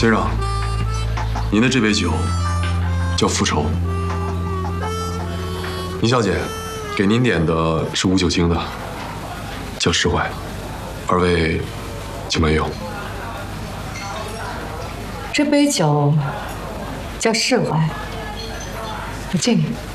先生，您的这杯酒叫复仇。倪小姐，给您点的是无酒精的，叫释怀。二位，请慢用。 这杯酒叫释怀，我敬你。